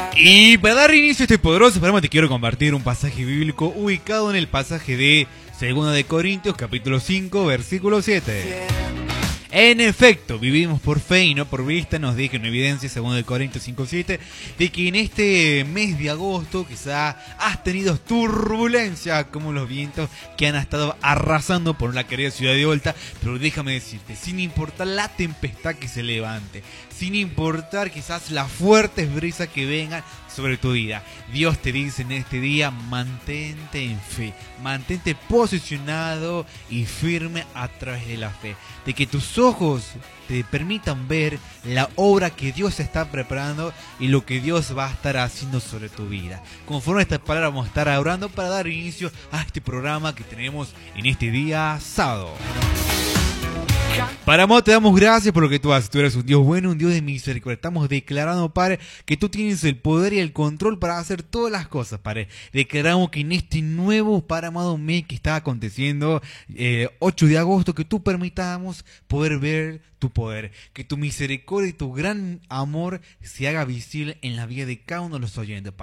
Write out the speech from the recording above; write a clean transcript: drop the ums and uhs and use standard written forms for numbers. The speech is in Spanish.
Y para dar inicio a este poderoso programa te quiero compartir un pasaje bíblico ubicado en el pasaje de 2 de Corintios, capítulo 5, versículo 7. En efecto, vivimos por fe y no por vista, nos deja en evidencia 2 de Corintios 5:7, de que en este mes de agosto quizá has tenido turbulencia como los vientos que han estado arrasando por la querida ciudad de Olta, pero déjame decirte, sin importar la tempestad que se levante, sin importar quizás las fuertes brisas que vengan sobre tu vida, Dios te dice en este día, mantente en fe, mantente posicionado y firme a través de la fe, de que tus ojos te permitan ver la obra que Dios está preparando y lo que Dios va a estar haciendo sobre tu vida. Conforme a estas palabras vamos a estar orando para dar inicio a este programa que tenemos en este día sábado. Para amor, te damos gracias por lo que tú haces. Tú eres un Dios bueno, un Dios de misericordia. Estamos declarando, Padre, que tú tienes el poder y el control para hacer todas las cosas, Padre. Declaramos que en este nuevo, Padre amado, mes que está aconteciendo, 8 de agosto, que tú permitamos poder ver tu poder. Que tu misericordia y tu gran amor se haga visible en la vida de cada uno de los oyentes, Padre.